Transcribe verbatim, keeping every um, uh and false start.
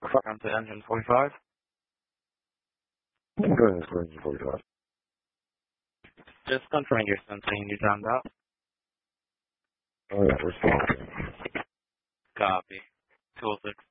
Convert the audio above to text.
Come to engine forty-five. Go ahead, for engine forty-five. Just confirming you're sensing you drowned out. Oh yeah, we're still on. Copy. two oh six.